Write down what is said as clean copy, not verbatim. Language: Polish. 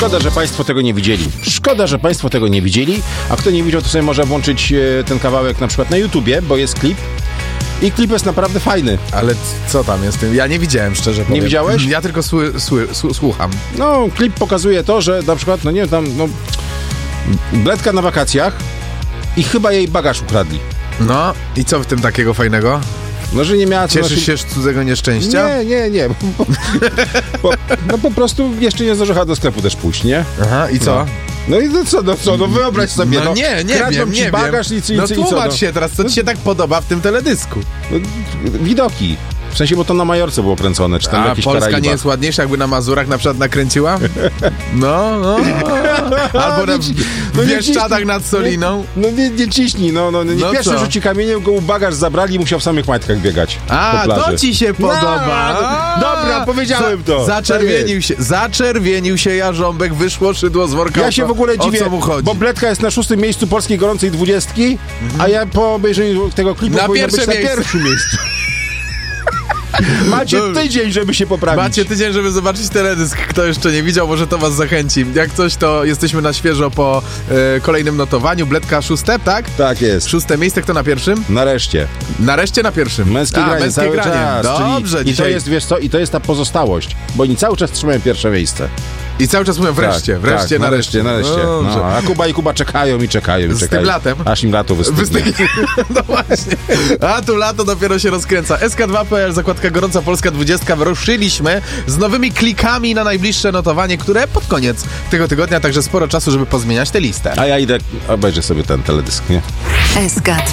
Szkoda, że Państwo tego nie widzieli. Szkoda, że Państwo tego nie widzieli, a kto nie widział, to sobie może włączyć ten kawałek na przykład na YouTubie, bo jest klip. I klip jest naprawdę fajny. Ale co tam jest? Ja nie widziałem, szczerze powiem. Nie widziałeś? Ja tylko słucham. No, klip pokazuje to, że na przykład, no nie wiem, tam, no... Bledka na wakacjach i chyba jej bagaż ukradli. No, i co w tym takiego fajnego? No, że nie miała... Cieszysz się z cudzego nieszczęścia? Nie. No po prostu jeszcze nie zdążyła do sklepu też pójść, nie? Aha, i co? No i no wyobraź sobie, No nie wiem. bagaż i no co? Tłumacz się teraz, co ci się tak podoba w tym teledysku? No, widoki. W sensie, bo to na Majorce było kręcone, czy tam w jakichś Polska Karaibach. nie jest ładniejsza, jakby na Mazurach na przykład nakręciła? No. Albo w Bieszczadach nad Soliną? No nie ciśnij, nie pierwszy rzuci kamieniem, go bagaż zabrali i musiał w samych majtkach biegać po plaży. To ci się podoba. Dobra, powiedziałem to. Zaczerwienił się jarząbek, wyszło szydło z worka. Ja się w ogóle dziwię, o co mu chodzi? bo Bledka jest na 6. miejscu polskiej gorącej 20, a ja po obejrzeniu tego klipu powinien być na pierwszym miejscu. Macie tydzień, żeby się poprawić. Macie tydzień, żeby zobaczyć teledysk. Kto jeszcze nie widział, może to was zachęci. Jak coś, to jesteśmy na świeżo po kolejnym notowaniu. Bledka 6, tak? Tak jest. 6. miejsce, kto na pierwszym? Nareszcie na pierwszym. Męskie granie cały czas. Dobrze, I to jest, wiesz co, i to jest ta pozostałość, bo oni cały czas trzymają pierwsze miejsce. I cały czas mówią wreszcie, nareszcie. No, a Kuba i Kuba czekają. Z tym latem. Aż im lato wystygnie. No właśnie. A tu lato dopiero się rozkręca. SK2.pl, zakładka Gorąca Polska 20. Wyruszyliśmy z nowymi klikami na najbliższe notowanie, które pod koniec tego tygodnia, także sporo czasu, żeby pozmieniać tę listę. A ja idę, obejrzę sobie ten teledysk, nie? SK2.